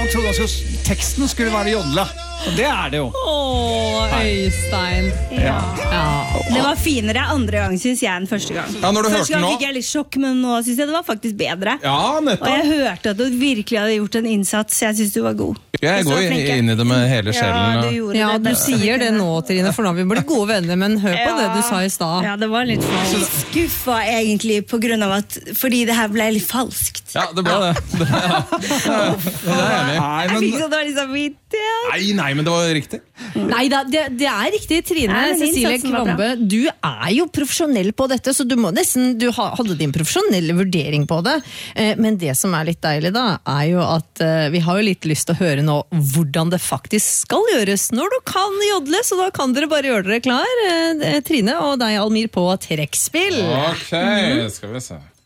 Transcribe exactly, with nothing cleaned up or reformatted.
man trodde at teksten skulle være jodla. Og det er det jo. Åh, Øystein. Ja. Ja. Det var finere andre gang, synes jeg, enn første gang. Ja, når du første hørte gang den nå. fikk jeg litt sjokk, men nå synes jeg det var faktisk bedre. Ja, Og nettopp. jeg hørte at du virkelig hadde gjort en innsats. Jeg synes du var god. Jeg Så går flink jeg. inn i det med hele Ja, sjelen. du og- gjorde Ja, det du beste sier det kunne. nå, Trine, for nå har vi blitt gode venner, men hør på Ja. det du sa i stad. Ja, det var litt falskt. Skuffa egentlig på grunn av at, fordi det her ble litt falskt. Ja, det ble det. Det, ja. det er jeg enig i. Nei, Jeg men fikk så dårlig samvittighet. Nei, nei, men det var riktig. Nei da, det, det er riktig, Trine. Ja, men Cecilie innsatsen var bra. Kvambe, du er jo profesjonell på dette, så du må nesten, du ha- hadde din profesjonelle vurdering på det. Eh, Men det som er litt deilig da, er jo at eh, vi har jo litt lyst til å høre nå hvordan det faktisk skal gjøres når du kan jodle, så da kan dere bare gjøre dere klar, eh, Trine og deg, Almir, på trekkspill. Ok, skal vi se.